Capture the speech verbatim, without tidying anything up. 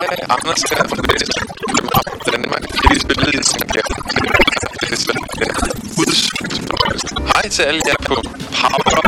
Jeg er Anders her fra Vest København, Danmark. Jeg lige spillet i sin kære. Det er sådan, det er udsøgt. Hej til alle jer på Power